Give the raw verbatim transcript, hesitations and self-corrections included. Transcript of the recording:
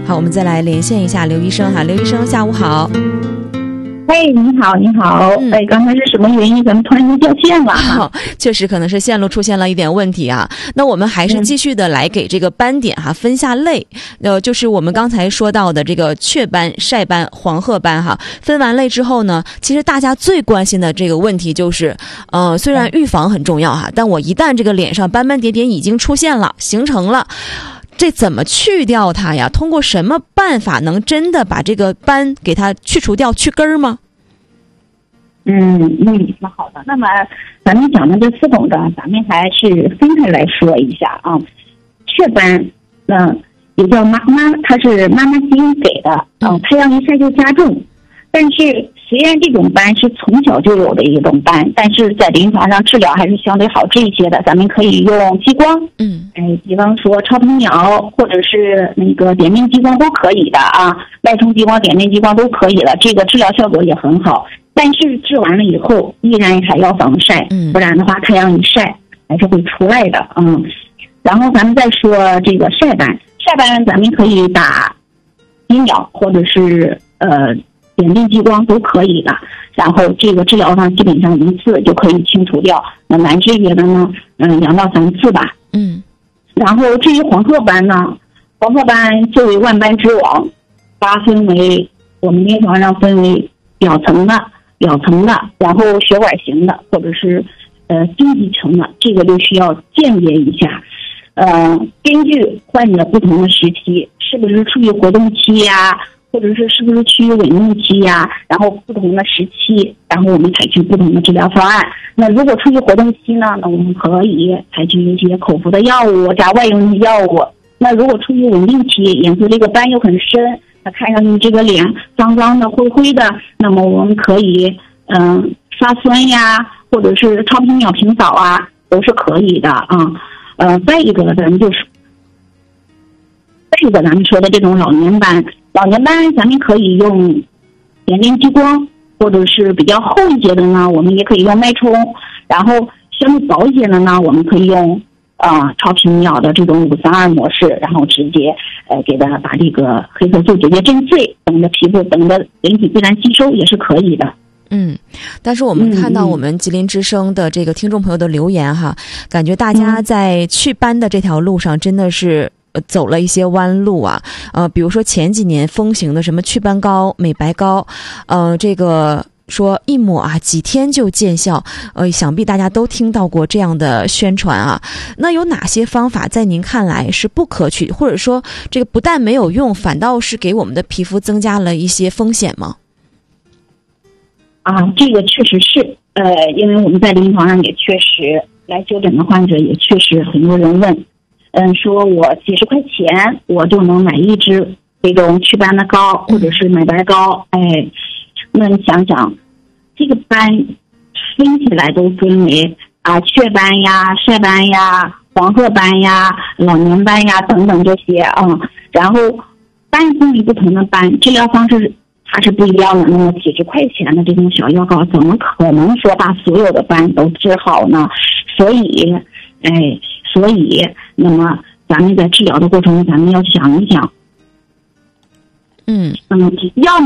好，我们再来连线一下刘医生哈，刘医生下午好。 哎，你好，你好。嗯、哎，刚才是什么原因咱们突然间掉线了哈、 哦？确实可能是线路出现了一点问题啊。那我们还是继续的来给这个斑点哈分下类，呃，就是我们刚才说到的这个雀斑、晒斑、黄褐斑哈。分完类之后呢，其实大家最关心的这个问题就是，呃，虽然预防很重要哈，但我一旦这个脸上斑斑点点已经出现了、形成了。这怎么去掉它呀？通过什么办法能真的把这个斑给它去除掉、去根儿吗？ 嗯嗯，那好的。那么咱们讲的这四种的，咱们还是分开来说一下啊。雀斑，嗯、呃，也叫妈妈，它是妈妈基因给的，嗯、呃，太阳一晒就加重。但是虽然这种斑是从小就有的一种斑，但是在临床上治疗还是相对好治一些的。咱们可以用激光，嗯，哎，比方说超频秒或者是那个点阵激光都可以的啊，脉冲激光、点阵激光都可以了，这个治疗效果也很好。但是治完了以后，依然还要防晒，嗯，不然的话太阳一晒还是会出来的，嗯。然后咱们再说这个晒斑，晒斑咱们可以打疫苗或者是呃。点阵激光都可以的，然后这个治疗上基本上一次就可以清除掉。那难治一些的呢，嗯，两到三次吧。嗯。然后至于黄褐斑呢，黄褐斑作为万斑之王，它分为我们临床上分为表层的、表层的，然后血管型的，或者是呃经济层的，这个就需要鉴别一下。呃，根据患者不同的时期，是不是处于活动期呀、啊？或者是是不是趋于稳定期呀、啊？然后不同的时期，然后我们采取不同的治疗方案。那如果处于活动期呢，那我们可以采取一些口服的药物加外用的药物。那如果处于稳定期，颜色这个斑又很深，那看上去这个脸脏脏的、灰灰的，那么我们可以嗯、呃、刷酸呀，或者是超频秒平扫啊，都是可以的啊。呃，再一个咱们就是。这个咱们说的这种老年斑，老年斑咱们可以用点阵激光，或者是比较厚一些的呢，我们也可以用脉冲，然后相对薄一些的呢，我们可以用啊、呃、超频秒的这种五三二模式，然后直接呃给它把这个黑色素直接震碎，等着皮肤等着人体自然吸收也是可以的。 嗯，但是我们看到我们吉林之声的这个听众朋友的留言哈，嗯、感觉大家在祛斑的这条路上真的是。走了一些弯路啊，呃，比如说前几年风行的什么祛斑膏、美白膏，呃，这个说一抹啊几天就见效，呃，想必大家都听到过这样的宣传啊。那有哪些方法在您看来是不可取，或者说这个不但没有用，反倒是给我们的皮肤增加了一些风险吗？ 啊，这个确实是，呃，因为我们在临床上也确实来就诊的患者也确实很多人问。嗯，说我几十块钱我就能买一支这种祛斑的膏或者是美白膏，哎，那你想想，这个斑分起来都分为啊雀斑呀、晒斑呀、黄褐斑呀、老年斑呀等等这些啊、嗯，然后斑分为不同的斑，治疗方式它是不一样的。那么几十块钱的这种小药膏，怎么可能说把所有的斑都治好呢？所以，哎。所以，那么咱们在治疗的过程中，咱们要想一想，嗯嗯，要么